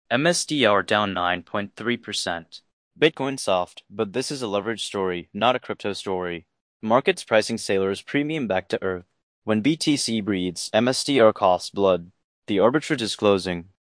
MSDR down 9.3%. Bitcoin soft, but this is a leverage story, not a crypto story. Markets pricing Sailor's premium back to earth. When BTC breeds, MSDR coughs blood. The arbitrage is closing.